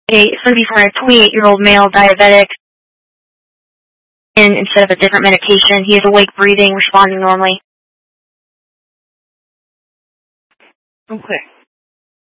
Okay, it's going to be for a 28-year-old male diabetic, and instead of a different medication, he is awake, breathing, responding normally. Okay.